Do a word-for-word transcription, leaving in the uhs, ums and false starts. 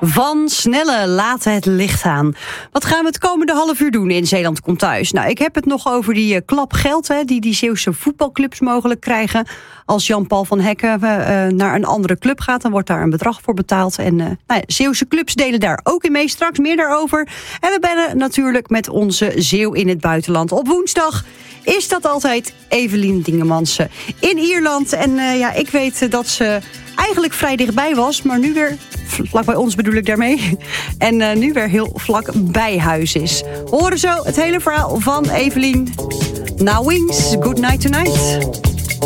Van Snelle, laat het licht aan. Wat gaan we het komende half uur doen in Zeeland Komt Thuis? Nou, ik heb het nog over die uh, klap geld hè, die die Zeeuwse voetbalclubs mogelijk krijgen. Als Jan-Paul van Hekken uh, naar een andere club gaat, dan wordt daar een bedrag voor betaald. En uh, nou ja, Zeeuwse clubs delen daar ook in mee. Straks meer daarover. En we bellen natuurlijk met onze Zeeuw in het buitenland. Op woensdag is dat altijd Evelien Dingemansen in Ierland. En uh, ja, ik weet uh, dat ze eigenlijk vrij dichtbij was, maar nu weer vlak bij ons bedoel ik daarmee. En uh, nu weer heel vlak bij huis is. We horen zo het hele verhaal van Evelien. Now Wings, good night tonight.